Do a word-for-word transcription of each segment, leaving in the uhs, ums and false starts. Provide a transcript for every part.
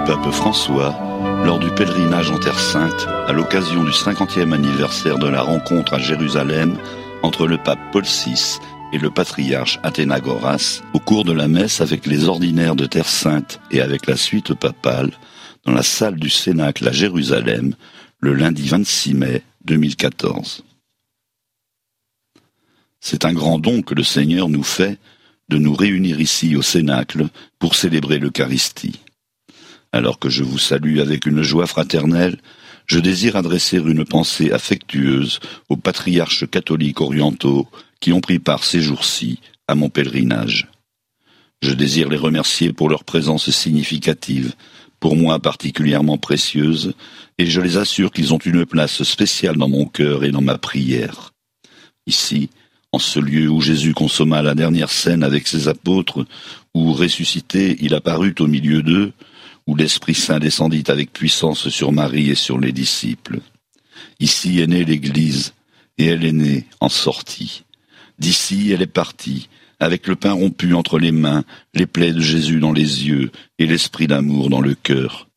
pape François lors du pèlerinage en Terre Sainte à l'occasion du cinquantième anniversaire de la rencontre à Jérusalem entre le pape Paul six et le patriarche Athénagoras au cours de la messe avec les ordinaires de Terre Sainte et avec la suite papale dans la salle du Cénacle à Jérusalem le lundi vingt-six mai deux mille quatorze. C'est un grand don que le Seigneur nous fait de nous réunir ici au Cénacle pour célébrer l'Eucharistie. Alors que je vous salue avec une joie fraternelle, je désire adresser une pensée affectueuse aux patriarches catholiques orientaux qui ont pris part ces jours-ci à mon pèlerinage. Je désire les remercier pour leur présence significative, pour moi particulièrement précieuse, et je les assure qu'ils ont une place spéciale dans mon cœur et dans ma prière. Ici, en ce lieu où Jésus consomma la dernière scène avec ses apôtres, où ressuscité il apparut au milieu d'eux, où l'Esprit Saint descendit avec puissance sur Marie et sur les disciples. Ici est née l'Église, et elle est née en sortie. D'ici elle est partie, avec le pain rompu entre les mains, les plaies de Jésus dans les yeux et l'esprit d'amour dans le cœur.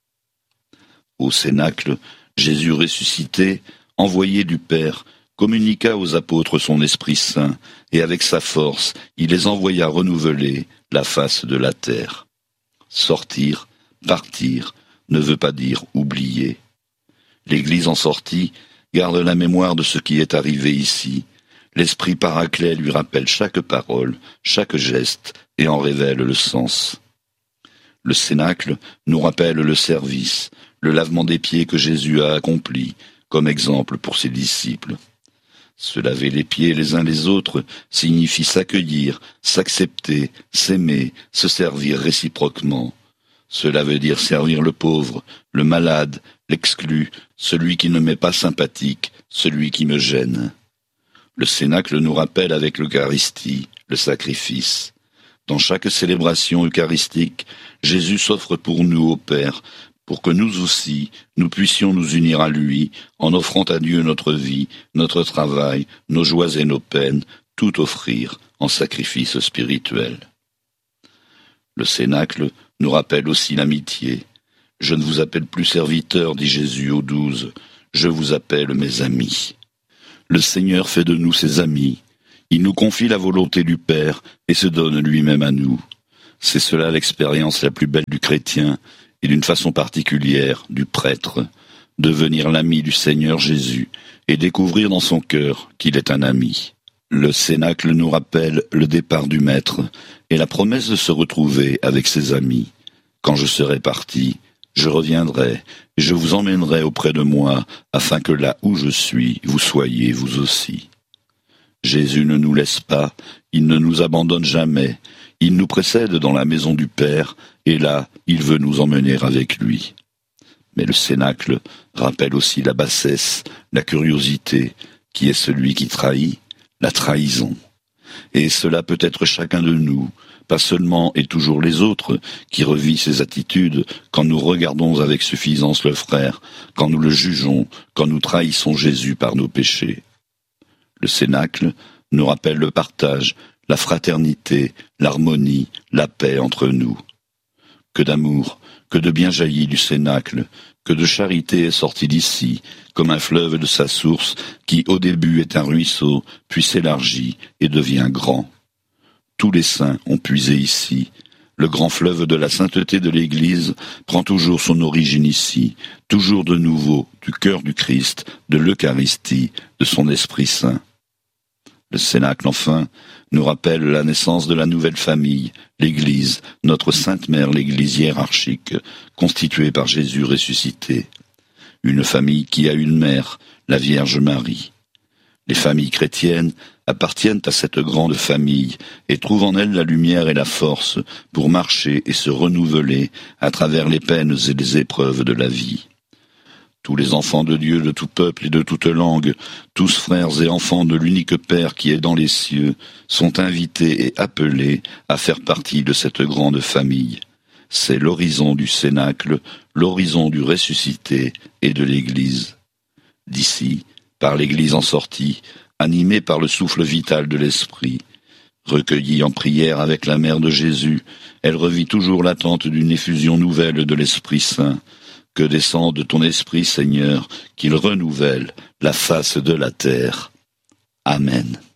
Au Cénacle, Jésus ressuscité, envoyé du Père, communiqua aux apôtres son Esprit Saint, et avec sa force, il les envoya renouveler la face de la terre. Sortir, partir, ne veut pas dire oublier. L'Église en sortie garde la mémoire de ce qui est arrivé ici. L'Esprit Paraclet lui rappelle chaque parole, chaque geste, et en révèle le sens. Le Cénacle nous rappelle le service, le lavement des pieds que Jésus a accompli, comme exemple pour ses disciples. Se laver les pieds les uns les autres signifie s'accueillir, s'accepter, s'aimer, se servir réciproquement. Cela veut dire servir le pauvre, le malade, l'exclu, celui qui ne m'est pas sympathique, celui qui me gêne. Le Cénacle nous rappelle avec l'Eucharistie, le sacrifice. Dans chaque célébration eucharistique, Jésus s'offre pour nous au Père, pour que nous aussi, nous puissions nous unir à lui, en offrant à Dieu notre vie, notre travail, nos joies et nos peines, tout offrir en sacrifice spirituel. Le Cénacle nous rappelle aussi l'amitié. Je ne vous appelle plus serviteurs, dit Jésus aux douze, je vous appelle mes amis. Le Seigneur fait de nous ses amis. Il nous confie la volonté du Père et se donne lui-même à nous. C'est cela l'expérience la plus belle du chrétien et d'une façon particulière du prêtre, devenir l'ami du Seigneur Jésus et découvrir dans son cœur qu'il est un ami. Le Cénacle nous rappelle le départ du Maître et la promesse de se retrouver avec ses amis. Quand je serai parti, je reviendrai et je vous emmènerai auprès de moi afin que là où je suis, vous soyez vous aussi. Jésus ne nous laisse pas, il ne nous abandonne jamais, il nous précède dans la maison du Père et là, il veut nous emmener avec lui. Mais le Cénacle rappelle aussi la bassesse, la curiosité, qui est celui qui trahit, la trahison. Et cela peut être chacun de nous, pas seulement et toujours les autres, qui revit ces attitudes quand nous regardons avec suffisance le frère, quand nous le jugeons, quand nous trahissons Jésus par nos péchés. Le Cénacle nous rappelle le partage, la fraternité, l'harmonie, la paix entre nous. Que d'amour, que de bien jaillit du Cénacle, que de charité est sorti d'ici, comme un fleuve de sa source, qui au début est un ruisseau, puis s'élargit et devient grand. Tous les saints ont puisé ici. Le grand fleuve de la sainteté de l'Église prend toujours son origine ici, toujours de nouveau, du cœur du Christ, de l'Eucharistie, de son Esprit Saint. Le Cénacle, enfin, nous rappelle la naissance de la nouvelle famille, l'Église, notre Sainte Mère, l'Église hiérarchique, constituée par Jésus ressuscité. Une famille qui a une mère, la Vierge Marie. Les familles chrétiennes appartiennent à cette grande famille et trouvent en elle la lumière et la force pour marcher et se renouveler à travers les peines et les épreuves de la vie. Tous les enfants de Dieu de tout peuple et de toute langue, tous frères et enfants de l'unique Père qui est dans les cieux, sont invités et appelés à faire partie de cette grande famille. C'est l'horizon du Cénacle, l'horizon du ressuscité et de l'Église. D'ici, par l'Église en sortie, animée par le souffle vital de l'Esprit, recueillie en prière avec la Mère de Jésus, elle revit toujours l'attente d'une effusion nouvelle de l'Esprit Saint. Que descende ton Esprit, Seigneur, qu'il renouvelle la face de la terre. Amen.